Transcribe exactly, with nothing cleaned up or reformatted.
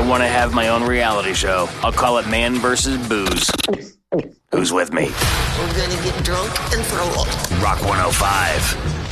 want to have my own reality show. I'll call it Man versus Booze. Who's with me? We're gonna get drunk and throw up. Rock one oh five.